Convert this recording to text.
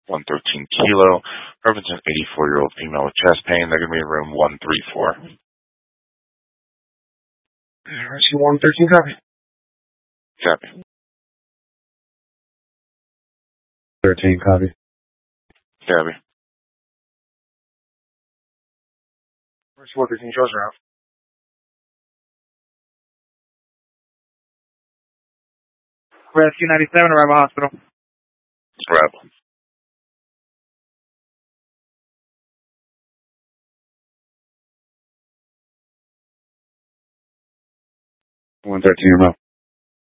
113 Kilo. Reference an 84-year-old female with chest pain. They're going to be in room 134. Rescue 113, copy. Copy. 13, copy. Copy. Rescue 113, shows around. Rescue 97, arrival hospital. Arrival. One 13, remote.